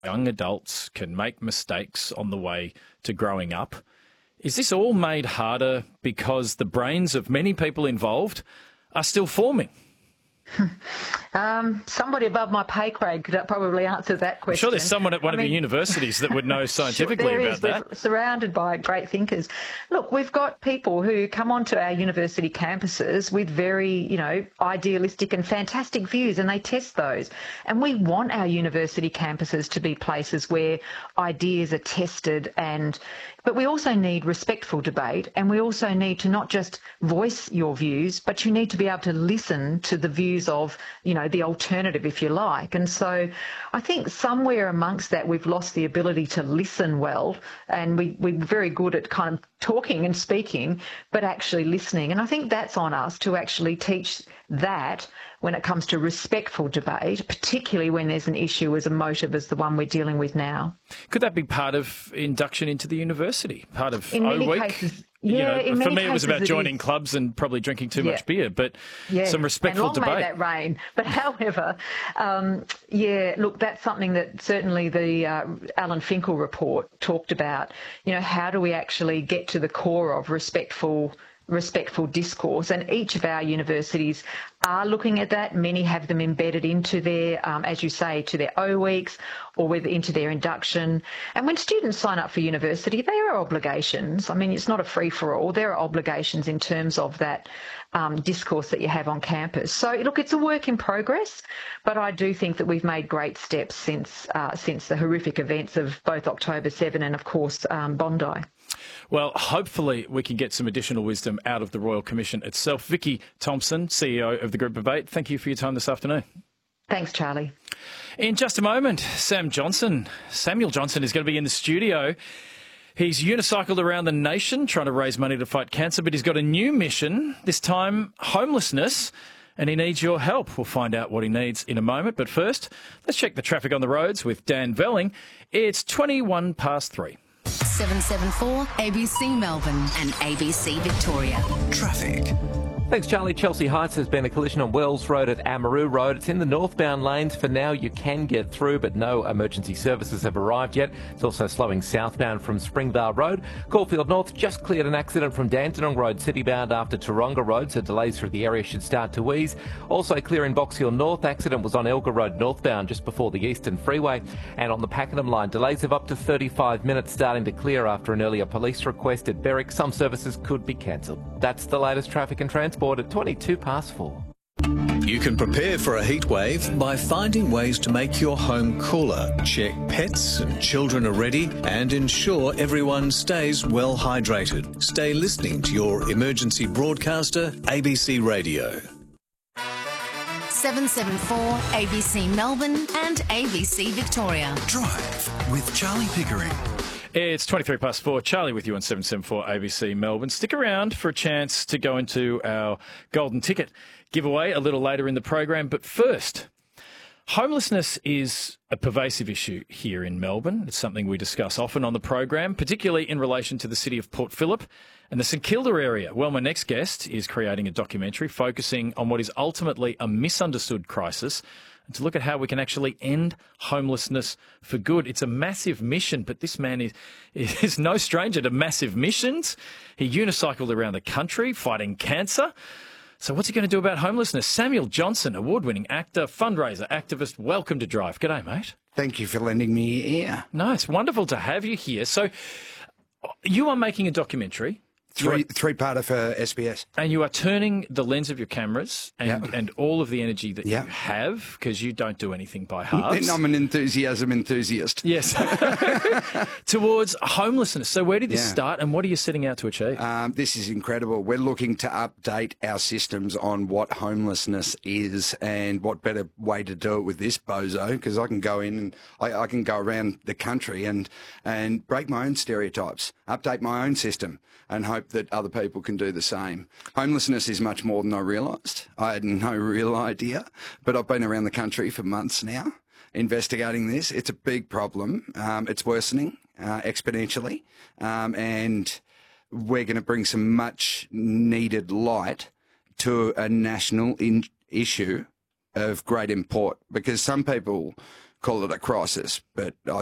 young adults can make mistakes on the way to growing up. Is this all made harder because the brains of many people involved are still forming? Somebody above my pay grade could probably answer that question. I'm sure there's someone at one of the universities that would know scientifically about that. We're surrounded by great thinkers. Look, we've got people who come onto our university campuses with very, idealistic and fantastic views, and they test those. And we want our university campuses to be places where ideas are tested, but we also need respectful debate, and we also need to not just voice your views, but you need to be able to listen to the views of, the alternative, if you like. And so I think somewhere amongst that we've lost the ability to listen well, and we're very good at kind of talking and speaking, but actually listening. And I think that's on us to actually teach that when it comes to respectful debate, particularly when there's an issue as emotive as the one we're dealing with now. Could that be part of induction into the university, part of in many O-Week? Cases, for me, it was about joining clubs and probably drinking too much beer, but some respectful and long debate. May that rain. But however, look, that's something that certainly the Alan Finkel report talked about. How do we actually get to the core of respectful discourse? And each of our universities are looking at that. Many have them embedded into their, as you say, to their O-Weeks or into their induction. And when students sign up for university, there are obligations. I mean, it's not a free-for-all. There are obligations in terms of that discourse that you have on campus. So, look, it's a work in progress, but I do think that we've made great steps since the horrific events of both October 7 and, of course, Bondi. Well, hopefully we can get some additional wisdom out of the Royal Commission itself. Vicky Thompson, CEO of the Group of Eight, thank you for your time this afternoon. Thanks, Charlie. In just a moment, Samuel Johnson is going to be in the studio. He's unicycled around the nation trying to raise money to fight cancer, but he's got a new mission, this time homelessness, and he needs your help. We'll find out what he needs in a moment. But first, let's check the traffic on the roads with Dan Velling. It's 21 past 3. 774 ABC Melbourne and ABC Victoria. Traffic. Thanks, Charlie. Chelsea Heights has been a collision on Wells Road at Amaroo Road. It's in the northbound lanes. For now, you can get through, but no emergency services have arrived yet. It's also slowing southbound from Springvale Road. Caulfield North just cleared an accident from Dandenong Road citybound after Taronga Road, so delays through the area should start to ease. Also clear in Box Hill North. Accident was on Elgar Road northbound just before the Eastern Freeway. And on the Pakenham line, delays of up to 35 minutes starting to clear after an earlier police request at Berwick. Some services could be cancelled. That's the latest traffic and transport at 22 past 4. You can prepare for a heat wave by finding ways to make your home cooler. Check pets and children are ready and ensure everyone stays well hydrated. Stay listening to your emergency broadcaster, ABC Radio. 774 ABC Melbourne and ABC Victoria. Drive with Charlie Pickering. It's 23 past 4. Charlie with you on 774 ABC Melbourne. Stick around for a chance to go into our golden ticket giveaway a little later in the program. But first, homelessness is a pervasive issue here in Melbourne. It's something we discuss often on the program, particularly in relation to the city of Port Phillip and the St Kilda area. Well, my next guest is creating a documentary focusing on what is ultimately a misunderstood crisis, and to look at how we can actually end homelessness for good. It's a massive mission, but this man is no stranger to massive missions. He unicycled around the country fighting cancer. So what's he going to do about homelessness? Samuel Johnson, award-winning actor, fundraiser, activist. Welcome to Drive. G'day, mate. Thank you for lending me your ear. No, it's wonderful to have you here. So you are making a documentary. Three-parter for SBS. And you are turning the lens of your cameras and all of the energy that you have, because you don't do anything by halves. I'm an enthusiasm enthusiast. Yes. Towards homelessness. So where did this start and what are you setting out to achieve? This is incredible. We're looking to update our systems on what homelessness is, and what better way to do it with this bozo, because I can go in and I can go around the country and break my own stereotypes, update my own system, and hope that other people can do the same. Homelessness is much more than I realised. I had no real idea, but I've been around the country for months now investigating this. It's a big problem. It's worsening exponentially, and we're going to bring some much needed light to a national issue of great import, because some people call it a crisis, but I